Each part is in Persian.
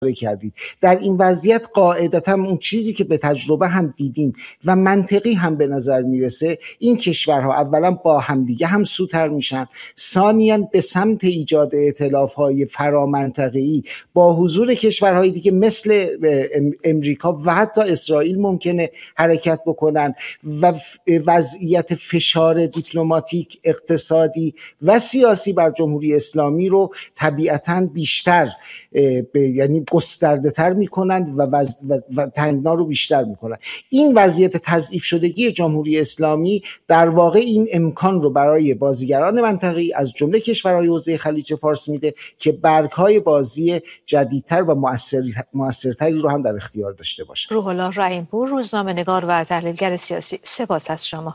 کردید. در این وضعیت قاعدتا اون چیزی که به تجربه هم دیدیم و منطقی هم به نظر میرسه، این کشورها اولا با همدیگه هم سوتر میشن، ثانیاً به سمت ایجاد ائتلاف‌های فرامنطقه‌ای با حضور کشورهای دیگه مثل امریکا و حتی اسرائیل ممکنه حرکت بکنن و وضعیت فشار دیپلماتیک، اقتصادی و سیاسی بر جمهوری اسلامی رو طبیعتاً بیشتر یعنی گسترده تر میکنند و تنگنا رو بیشتر میکنند. این وضعیت تضعیف شدگی جمهوری اسلامی در واقع این امکان رو برای بازیگران منطقه‌ای از جمله کشورهای حوزه خلیج فارس میده که برگ‌های بازی جدیدتر و مؤثرتری رو هم در اختیار داشته باشه. روح الله رحیم‌پور، روزنامه‌نگار و تحلیلگر سیاسی، سپاس از شما.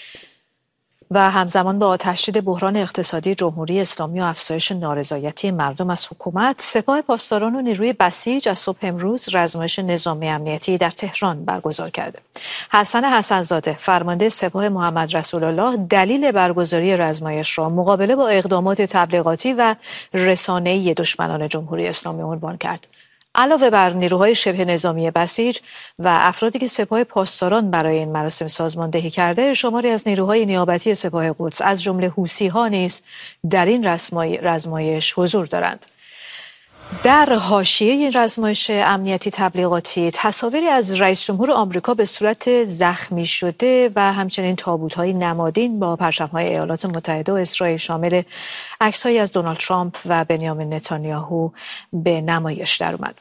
و همزمان با تشدید بحران اقتصادی جمهوری اسلامی و افزایش نارضایتی مردم از حکومت، سپاه پاسداران و نیروی بسیج از صبح امروز رزمایش نظامی امنیتی در تهران برگزار کرده. حسن حسن‌زاده، فرمانده سپاه محمد رسول الله، دلیل برگزاری رزمایش را مقابله با اقدامات تبلیغاتی و رسانه‌ای دشمنان جمهوری اسلامی عنوان کرد. علاوه بر نیروهای شبه نظامی بسیج و افرادی که سپاه پاسداران برای این مراسم سازماندهی کرده، شماری از نیروهای نیابتی سپاه قدس از جمله حوثی‌ها نیز در این رزمایش حضور دارند. در حاشیه این رزمایش امنیتی تبلیغاتی تصاویری از رئیس جمهور آمریکا به صورت زخمی شده و همچنین تابوت‌های نمادین با پرچم‌های ایالات متحده و اسرائیل شامل عکس‌هایی از دونالد ترامپ و بنیامین نتانیاهو به نمایش درآمد.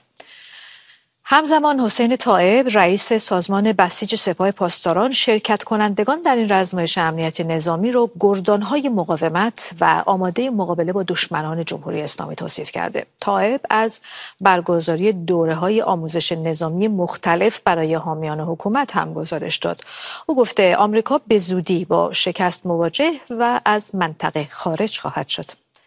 همزمان حسین طائب، رئیس سازمان بسیج سپاه پاسداران، شرکت کنندگان در این رزمایش امنیتی نظامی را گردان‌های مقاومت و آماده مقابله با دشمنان جمهوری اسلامی توصیف کرده. طائب از برگزاری دوره‌های آموزش نظامی مختلف برای حامیان حکومت هم گزارش داد. او گفته آمریکا به زودی با شکست مواجه و از منطقه خارج خواهد شد.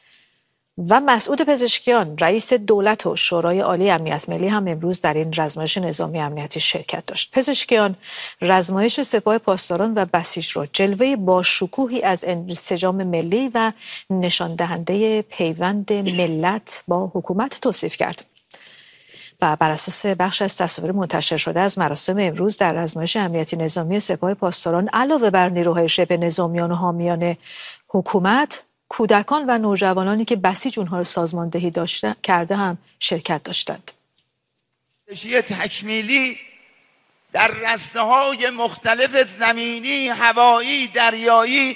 و مسعود پزشکیان، رئیس دولت و شورای عالی امنیت ملی، هم امروز در این رزمایش نظامی امنیتی شرکت داشت. پزشکیان رزمایش سپاه پاسداران و بسیج را جلوه با شکوهی از انسجام ملی و نشان دهنده پیوند ملت با حکومت توصیف کرد. و بر اساس بخش از تصاویر منتشر شده از مراسم امروز در رزمایش امنیتی نظامی سپاه پاسداران، علاوه بر نیروهای شبه نظامیان و حامیان حکومت، کودکان و نوجوانانی که بسیج اونها رو سازماندهی کرده هم شرکت داشتند. تکمیلی در رسته‌های مختلف زمینی، هوایی، دریایی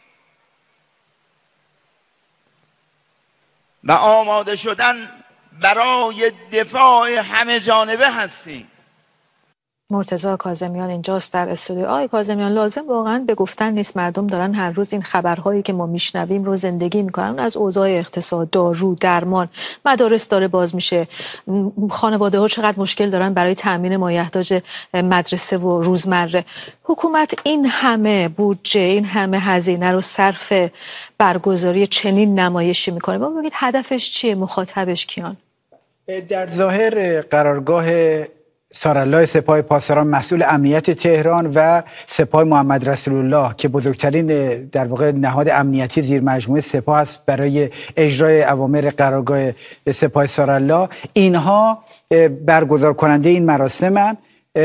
و آماده شدن برای دفاع همه جانبه هستیم. مرتضی کاظمیان اینجاست در استودیو. آقای کاظمیان، لازم واقعا به گفتن نیست، مردم دارن هر روز این خبرهایی که ما میشنویم رو زندگی میکنن، از اوضاع اقتصاد، دارو، درمان، مدارس داره باز میشه، خانواده ها چقدر مشکل دارن برای تامین مایحتاج مدرسه و روزمره. حکومت این همه بودجه، این همه هزینه رو صرف برگزاری چنین نمایشی میکنه. ما بگید هدفش چیه؟ مخاطبش کیان؟ در ظاهر قرارگاه سارالله سپاه پاسداران مسئول امنیت تهران و سپاه محمد رسول الله که بزرگترین در واقع نهاد امنیتی زیر مجموعه سپاه است برای اجرای اوامر قرارگاه سپاه سارالله، اینها برگزار کننده این مراسمن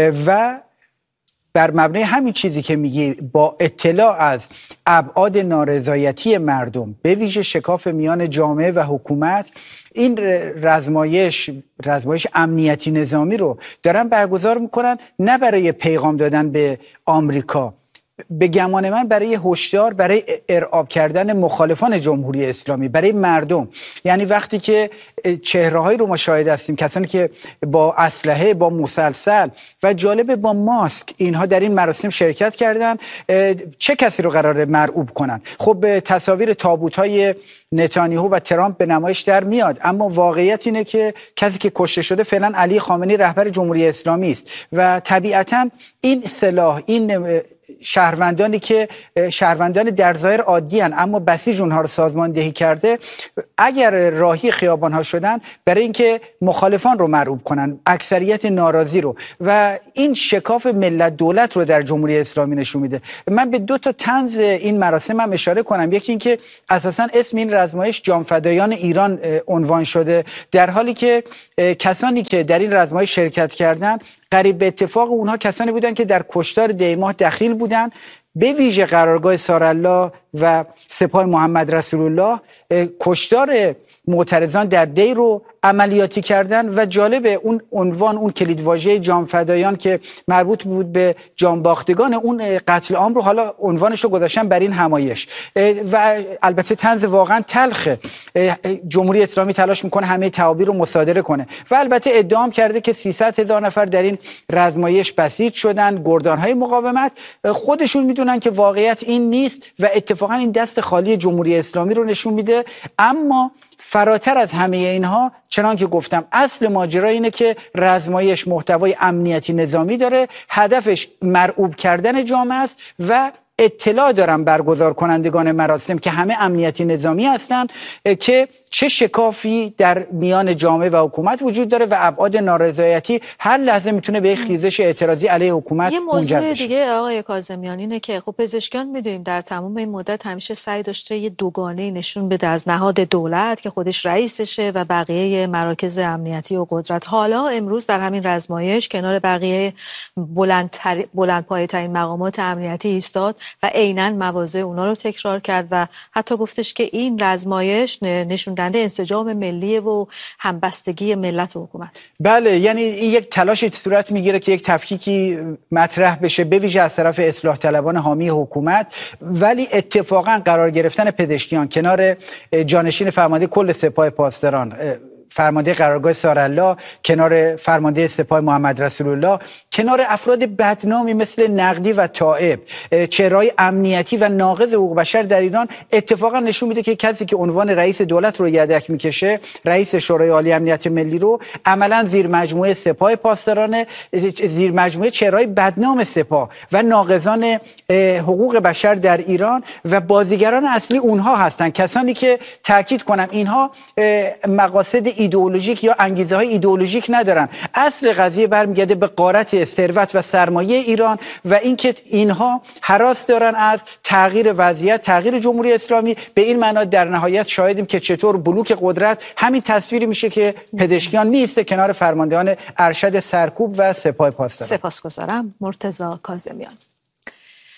و بر مبنای همین چیزی که میگی، با اطلاع از ابعاد نارضایتی مردم به ویژه شکاف میان جامعه و حکومت، این رزمایش امنیتی نظامی رو دارن برگزار میکنن، نه برای پیغام دادن به آمریکا، به گمان من برای هشدار، برای ارعاب کردن مخالفان جمهوری اسلامی برای مردم. یعنی وقتی که چهره‌هایی رو ما شاهد هستیم، کسانی که با اسلحه، با مسلسل و جالب با ماسک اینها در این مراسم شرکت کردن، چه کسی رو قراره مرعوب کنن؟ خب تصاویر تابوت‌های نتانیاهو و ترامپ به نمایش در میاد، اما واقعیت اینه که کسی که کشته شده فعلا علی خامنه‌ای رهبر جمهوری اسلامی است و طبیعتاً این سلاح، این شهروندانی که شهروندان در ظاهر عادی هستند اما بسیج اونها رو سازماندهی کرده، اگر راهی خیابان ها شدن برای اینکه مخالفان رو مرعوب کنن، اکثریت ناراضی رو، و این شکاف ملت دولت رو در جمهوری اسلامی نشون میده. من به دو تا طنز این مراسم هم اشاره کنم. یکی اینکه اساسا اسم این رزمایش جانفدایان ایران عنوان شده، در حالی که کسانی که در این رزمایش شرکت کردند قریب به اتفاق اونها کسانی بودند که در کشتار دیماه دخیل بودند، به ویژه قرارگاه سارالله و سپاه محمد رسول الله کشتار معترضان در دی رو عملیاتی کردن و جالب اون عنوان، اون کلیدواژه جانفدایان که مربوط بود به جانباختگان اون قتل عام رو حالا عنوانش رو گذاشتن بر این همایش. و البته طنز واقعا تلخه. جمهوری اسلامی تلاش میکنه همه تعابیر رو مصادره کنه و البته ادعام کرده که 300,000 نفر در این رزمایش بسیج شدن، گردانهای مقاومت. خودشون میدونن که واقعیت این نیست و اتفاقا این دست خالی جمهوری اسلامی رو نشون میده. اما فراتر از همه اینها، چنان که گفتم، اصل ماجرا اینه که رزمایش محتوای امنیتی نظامی داره، هدفش مرعوب کردن جامعه است و اطلاع دارم برگزار کنندگان مراسم که همه امنیتی نظامی هستن که چه شکافی در میان جامعه و حکومت وجود داره و ابعاد نارضایتی هر لحظه میتونه به خیزش اعتراضی علیه حکومت منجر بشه. یه موضوع دیگه آقای کاظمیان اینه که خب پزشکان میدونیم در تمام این مدت همیشه سعی داشته یه دوگانه نشون بده از نهاد دولت که خودش رئیسشه و بقیه مراکز امنیتی و قدرت. حالا امروز در همین رزمایش کنار بقیه بلندپایه‌ترین مقامات امنیتی ایستاد و عیناً مواضع اونا رو تکرار کرد و حتی گفتش که این رزمایش نشون انسجام ملی و همبستگی ملت و حکومت. بله، یعنی یک تلاشی صورت میگیره که یک تفکیکی مطرح بشه به ویژه از طرف اصلاح طلبان حامی حکومت، ولی اتفاقا قرار گرفتن پزشکیان کنار جانشین فرمانده کل سپاه پاسداران، فرمانده قرارگاه سارالله، کنار فرمانده سپاه محمد رسول الله، کنار افراد بدنامی مثل نقدی و طائب، چهره‌های امنیتی و ناقض حقوق بشر در ایران، اتفاقا نشون میده که کسی که عنوان رئیس دولت رو یدک میکشه، رئیس شورای عالی امنیت ملی رو، عملا زیر مجموعه سپاه پاسداران، زیر مجموعه چهره‌های بدنام سپاه و ناقضان حقوق بشر در ایران و بازیگران اصلی اونها هستن. کسانی که تاکید کنم اینها مقاصد ایدئولوژیک یا انگیزه های ایدئولوژیک ندارن. اصل قضیه برمیگرده به غارت ثروت و سرمایه ایران و اینکه اینها هراس دارن از تغییر وضعیت، تغییر جمهوری اسلامی. به این معنا در نهایت شاهدیم که چطور بلوک قدرت همین تصویری میشه که پزشکیان میسته کنار فرماندهان ارشد سرکوب و سپاه پاسداران. سپاسگزارم. مرتضی کاظمیان.